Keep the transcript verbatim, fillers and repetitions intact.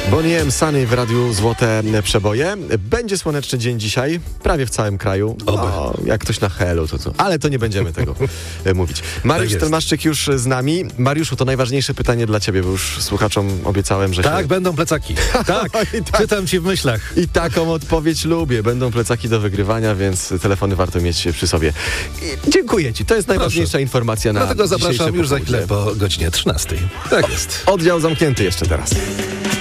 Bonnie M. Sunny w Radiu Złote Przeboje. Będzie słoneczny dzień dzisiaj, prawie w całym kraju. O, jak ktoś na helu, to co? Ale to nie będziemy tego mówić. Mariusz tak Stelmaszczyk już z nami. Mariuszu, to najważniejsze pytanie dla ciebie, bo już słuchaczom obiecałem, że Tak, się... będą plecaki. Tak, tak, czytam ci w myślach. I taką odpowiedź lubię. Będą plecaki do wygrywania, więc telefony warto mieć przy sobie. I dziękuję ci. To jest najważniejsza Proszę. informacja na Dlatego zapraszam już za chwilę popołudnie. po godzinie trzynastej. Tak jest. Oddział zamknięty jeszcze teraz.